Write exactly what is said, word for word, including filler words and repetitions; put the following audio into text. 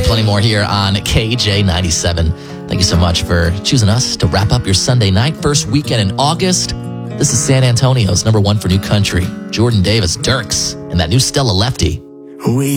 plenty more here on K J ninety-seven. Thank you so much for choosing us to wrap up your Sunday night, first weekend in August. This is San Antonio's number one for new country, Jordan Davis, Dirks, and that new Stella Lefty. We